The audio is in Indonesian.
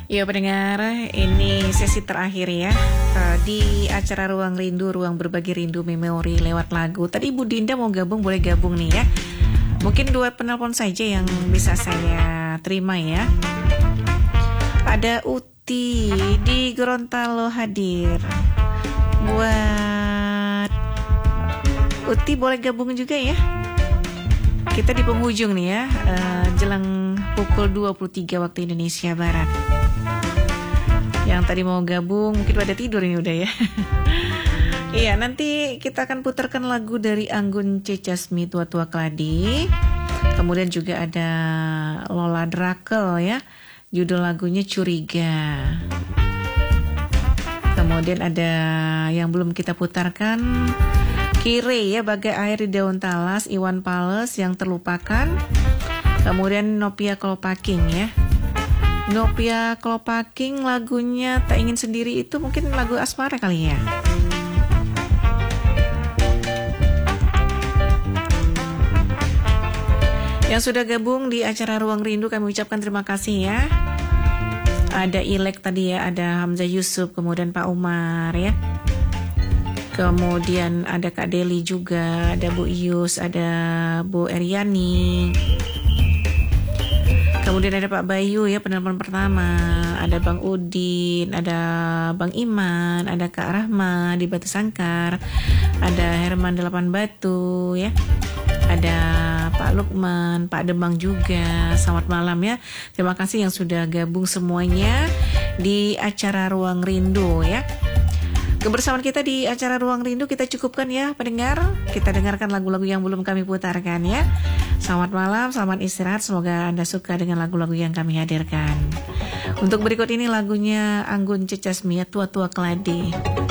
Ya pendengar, ini sesi terakhir ya di acara Ruang Rindu, Ruang Berbagi Rindu Memori lewat lagu. Tadi Ibu Dinda mau gabung, boleh gabung nih ya. Mungkin 2 penelpon saja yang bisa saya terima ya. Ada Uti di Gorontalo hadir. Buat Uti boleh gabung juga ya. Kita di penghujung nih ya, jelang pukul 23 waktu Indonesia Barat. Yang tadi mau gabung mungkin pada tidur ini udah ya. Iya, nanti kita akan putarkan lagu dari Anggun C. Casmi, Tua-Tua Keladi. Kemudian juga ada Lola Drakel ya, judul lagunya Curiga. Kemudian ada yang belum kita putarkan, Kire ya, Bagai Air di Daun Talas, Iwan Fals, Yang Terlupakan. Kemudian Nopia Klopaking ya, Nopia Klopaking lagunya Tak Ingin Sendiri, itu mungkin lagu asmara kali ya. Yang sudah gabung di acara Ruang Rindu kami ucapkan terima kasih ya. Ada Ilek tadi ya, ada Hamzah Yusuf, kemudian Pak Umar ya. Kemudian ada Kak Deli juga, ada Bu Ius, ada Bu Eryani. Kemudian ada Pak Bayu ya, penelpon pertama. Ada Bang Udin, ada Bang Iman, ada Kak Rahma di Batu Sangkar, ada Herman 8 Batu ya. Ada Pak Lukman, Pak Demang juga. Selamat malam ya. Terima kasih yang sudah gabung semuanya di acara Ruang Rindu ya. Kebersamaan kita di acara Ruang Rindu kita cukupkan ya pendengar. Kita dengarkan lagu-lagu yang belum kami putarkan ya. Selamat malam, selamat istirahat. Semoga Anda suka dengan lagu-lagu yang kami hadirkan. Untuk berikut ini lagunya Anggun C. Casmi, Tua-Tua Keladi.